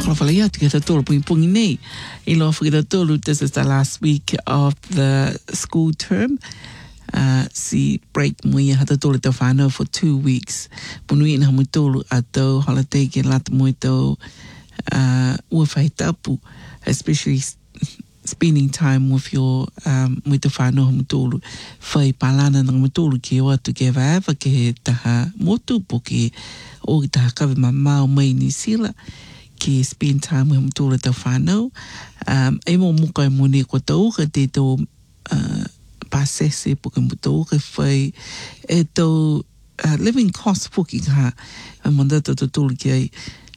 This is the last week of the school term. Si break mui hata tolu te whanau for 2 weeks. Punui ina hamu tolu ato holiday ke lata mui tau ua whaitapu, especially spending time with your mui te whanau hamu tolu. Whai palana na hamu tolu ke o atu ke waewa ke he taha motu po ke o ki taha kawe mamau mai New Zealand. Ke spend time with hamu tolu te whanau. E mo muka e mone ko tau ka te tau pasese po ke muto ke whai e tau living cost poki ka mandata to tolu ki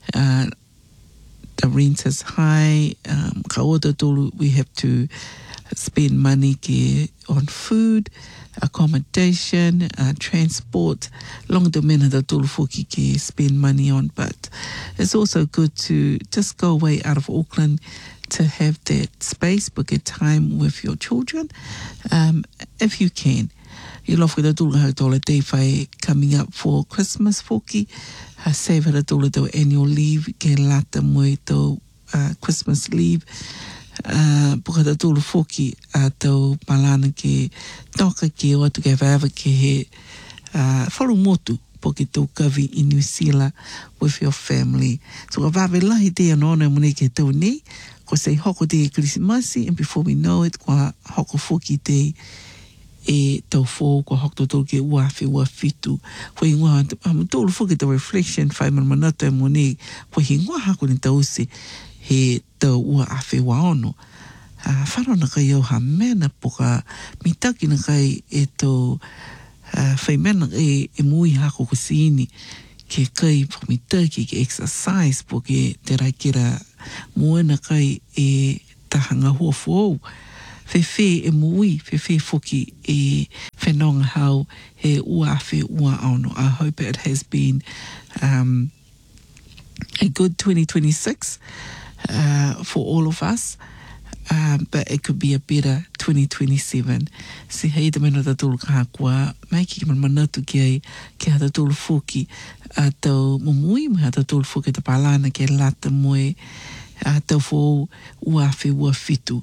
the rent is high, ka ota tolu we have to spend money ke on food, accommodation, transport, long the mena da tolu foki ke spend money on, but it's also good to just go away out of Auckland to have that space, but get time with your children, if you can. You love with the tula day whai coming up for Christmas foki, save the tula annual leave, ke lata moe to Christmas leave, puka the tula foki to malana ke toka ke o to ke vava ke he whalu motu poki tau kawi in New Zealand with your family. So ka vawe lahi te anona mune ke tau nei, ko sei hoko te Krismasi, and before we know it, ko hoko foki te e tau fō, ko hoko tō ke uawhi ua fitu. Ko i ngā tōru foki te reflection, whai manmanata e mone, ko hi ngā hako ni tau se he tau uawhi wa ono. Whanona kai au ha mena poka mitaki na kai e tau whai mena e mui hako ko sini ke kai po mitaki ke exercise po ke te raikera moena kai e tahanga hua fōu. Whewhe e mui, whewhe foki e whenonga hau he uawhi ua ono. I hope it has been a good 2026 for all of us. But it could be a better 2027. Si hei te mena ta tolu ka kua, mai ki man manatu ki ai, ki hata tolu foki, tau mumui, mai hata tolu foki te palana ke lata moe, tau fō uawhi ua fitu.